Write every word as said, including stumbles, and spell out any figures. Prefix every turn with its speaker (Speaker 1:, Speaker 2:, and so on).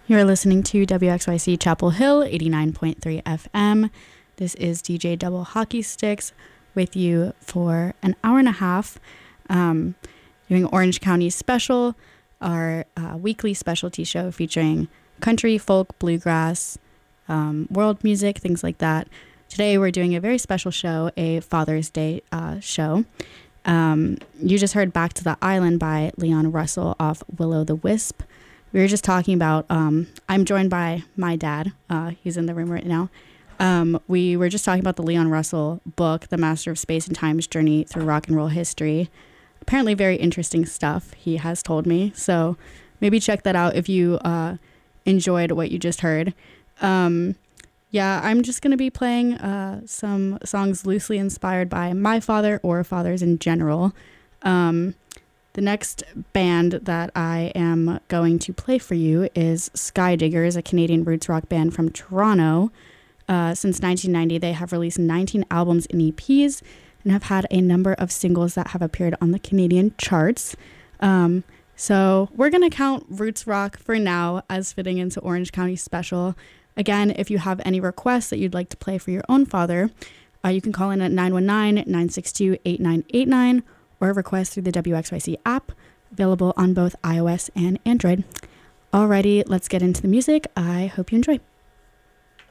Speaker 1: You're listening to W X Y C Chapel Hill, eighty-nine point three F M. This is D J Double Hockey Sticks with you for an hour and a half, um, doing Orange County Special, our uh, weekly specialty show featuring country, folk, bluegrass, um, world music, things like that. Today we're doing a very special show, a Father's Day uh, show. Um, you just heard Back to the Island by Leon Russell off Will the Wisp. We were just talking about, um, I'm joined by my dad. Uh, he's in the room right now. Um, we were just talking about the Leon Russell book, The Master of Space and Time's Journey Through Rock and Roll History. Apparently very interesting stuff, he has told me. So maybe check that out if you uh, enjoyed what you just heard. Um, yeah, I'm just going to be playing uh, some songs loosely inspired by my father or fathers in general. Um, the next band that I am going to play for you is Skydiggers, a Canadian roots rock band from Toronto. Uh, since nineteen ninety, they have released nineteen albums and E Ps and have had a number of singles that have appeared on the Canadian charts. Um, so we're going to count roots rock for now as fitting into Orange County Special. Again, if you have any requests that you'd like to play for your own father, uh, you can call in at nine one nine, nine six two, eight nine eight nine or request through the W X Y C app, available on both iOS and Android. Alrighty, let's get into the music. I hope you enjoy.